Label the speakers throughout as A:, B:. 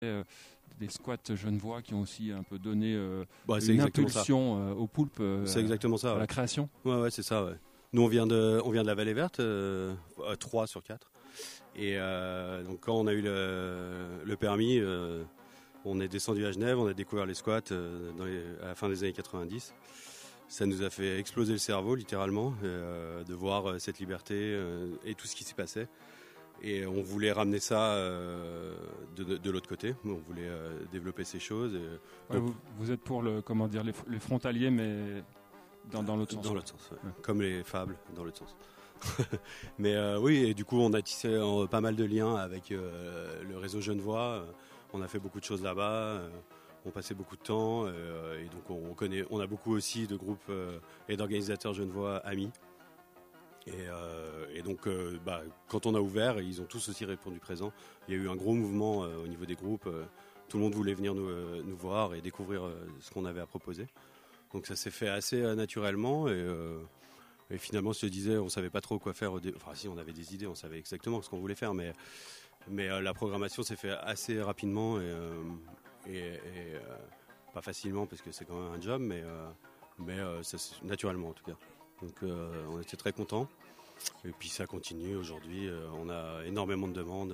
A: des squats genevois qui ont aussi un peu donné
B: c'est
A: une impulsion au Poulpe
B: c'est exactement ça,
A: à la création.
B: Ouais, c'est ça. Ouais. Nous, on vient de la Vallée Verte, 3 sur 4. Et donc, quand on a eu le permis, on est descendu à Genève, on a découvert les squats à la fin des années 90. Ça nous a fait exploser le cerveau, littéralement, de voir cette liberté et tout ce qui s'y passait. Et on voulait ramener ça de l'autre côté. On voulait développer ces choses.
A: Vous êtes pour les frontaliers, mais dans l'autre sens.
B: Dans l'autre sens, ouais. Comme les fables, dans l'autre sens. Mais oui, et du coup, on a tissé pas mal de liens avec le réseau genevois. On a fait beaucoup de choses là-bas. On passait beaucoup de temps. Et donc, on a beaucoup aussi de groupes et d'organisateurs genevois amis. Et donc, quand on a ouvert, ils ont tous aussi répondu présent. Il y a eu un gros mouvement au niveau des groupes. Tout le monde voulait venir nous voir et découvrir ce qu'on avait à proposer. Donc ça s'est fait assez naturellement. Et finalement, je te disais, on savait pas trop quoi faire. Enfin, si, on avait des idées, on savait exactement ce qu'on voulait faire. Mais la programmation s'est fait assez rapidement et pas facilement parce que c'est quand même un job, mais ça, naturellement en tout cas. Donc on était très contents. Et puis ça continue aujourd'hui. On a énormément de demandes.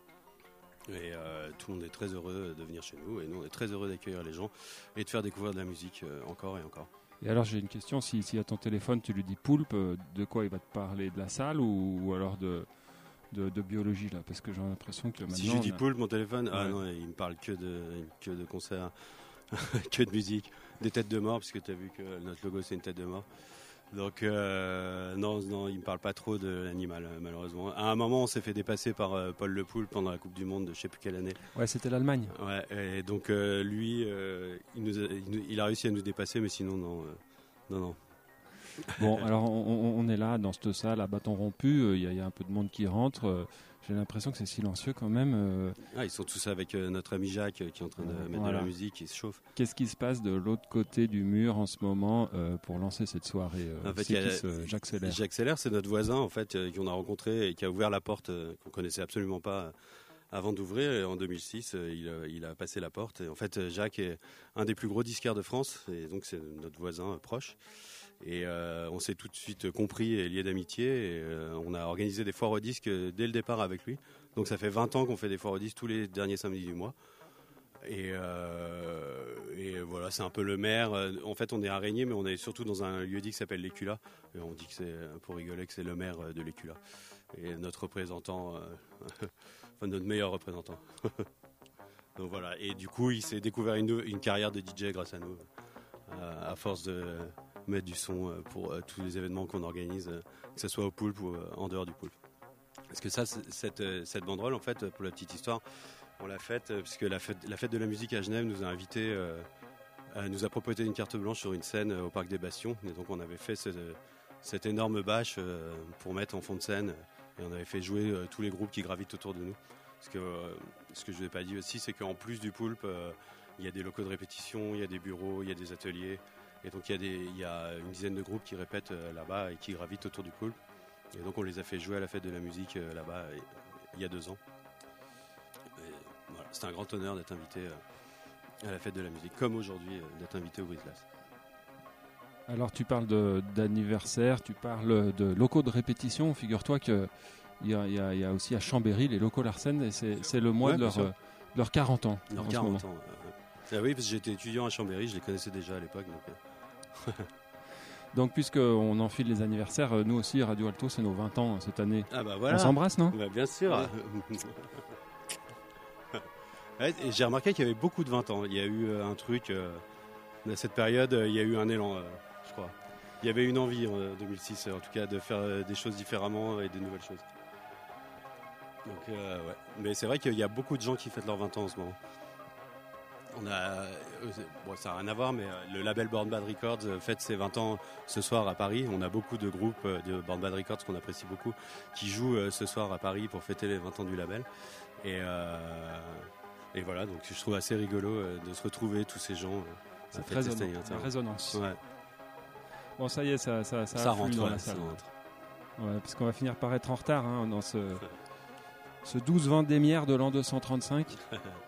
B: Et tout le monde est très heureux de venir chez nous. Et nous, on est très heureux d'accueillir les gens et de faire découvrir de la musique encore et encore.
A: Et alors, j'ai une question. Si à ton téléphone, tu lui dis Poulpe, de quoi il va te parler? De la salle ou alors de biologie là? Parce que j'ai l'impression que maintenant...
B: Si je dis Poulpe, mon téléphone, non, il me parle que de concerts, que de musique, des têtes de mort, parce que tu as vu que notre logo, c'est une tête de mort. Donc non, il me parle pas trop de l'animal, malheureusement. À un moment, on s'est fait dépasser par Paul Le Poulpe pendant la Coupe du Monde de je sais plus quelle année.
A: Ouais, c'était l'Allemagne.
B: Ouais, et donc lui, il a réussi à nous dépasser, mais sinon non.
A: Bon, alors on est là dans cette salle à bâton rompu. Il y a un peu de monde qui rentre. J'ai l'impression que c'est silencieux quand même.
B: Ils sont tous avec notre ami Jacques qui est en train de mettre de la musique, qui se chauffe.
A: Qu'est-ce qui se passe de l'autre côté du mur en ce moment pour lancer cette soirée?
B: En fait,
A: Jacques Seller.
B: Jacques Seller, c'est notre voisin en fait qu'on a rencontré et qui a ouvert la porte qu'on connaissait absolument pas avant d'ouvrir. Et en 2006, il a passé la porte. Et en fait, Jacques est un des plus gros disquaires de France et donc c'est notre voisin proche. Et on s'est tout de suite compris et liés d'amitié. Et on a organisé des foires aux disques dès le départ avec lui. Donc ça fait 20 ans qu'on fait des foires aux disques tous les derniers samedis du mois. Et voilà, c'est un peu le maire. En fait, on est à Régnier, mais on est surtout dans un lieu-dit qui s'appelle l'Écula. Et on dit que c'est, pour rigoler, que c'est le maire de l'Écula. Et notre représentant, enfin notre meilleur représentant. Donc voilà. Et du coup, il s'est découvert une carrière de DJ grâce à nous, à force de mettre du son pour tous les événements qu'on organise, que ce soit au Poulpe ou en dehors du Poulpe. Parce que ça, cette banderole, en fait, pour la petite histoire, on l'a faite puisque la fête de la musique à Genève nous a invités, nous a proposé une carte blanche sur une scène au Parc des Bastions. Et donc on avait fait cette énorme bâche pour mettre en fond de scène. Et on avait fait jouer tous les groupes qui gravitent autour de nous. Parce que ce que je ne vous ai pas dit aussi, c'est qu'en plus du Poulpe, il y a des locaux de répétition, il y a des bureaux, il y a des ateliers. Et donc il y a une dizaine de groupes qui répètent là-bas et qui gravitent autour du Poulpe. Et donc on les a fait jouer à la fête de la musique là-bas il y a 2 ans. Et voilà, c'était un grand honneur d'être invité à la fête de la musique, comme aujourd'hui d'être invité au Brise-Glace.
A: Alors tu parles d'anniversaire, tu parles de locaux de répétition. Figure-toi qu'il y a aussi à Chambéry les locaux Larsen et c'est le mois de leurs 40 ans.
B: Leurs 40 ans. Oui, parce que j'étais étudiant à Chambéry, je les connaissais déjà à l'époque.
A: Donc puisqu'on enfile les anniversaires, nous aussi, Radio Alto, c'est nos 20 ans cette année.
B: Ah bah voilà.
A: On s'embrasse, non?
B: Bah bien sûr. Ouais, et j'ai remarqué qu'il y avait beaucoup de 20 ans. Il y a eu un truc, à cette période, il y a eu un élan, je crois. Il y avait une envie en 2006, en tout cas, de faire des choses différemment et des nouvelles choses. Donc ouais. Mais c'est vrai qu'il y a beaucoup de gens qui fêtent leurs 20 ans en ce moment. Ça n'a rien à voir, mais le label Born Bad Records fête ses 20 ans ce soir à Paris. On a beaucoup de groupes de Born Bad Records qu'on apprécie beaucoup qui jouent ce soir à Paris pour fêter les 20 ans du label. Et voilà, donc je trouve assez rigolo de se retrouver tous ces gens.
A: C'est très résonance.
B: Ouais.
A: Bon, ça y est, ça
B: rentre
A: dans la salle. Ouais, parce qu'on va finir par être en retard dans ce 12 Vendémiaire de l'an 235.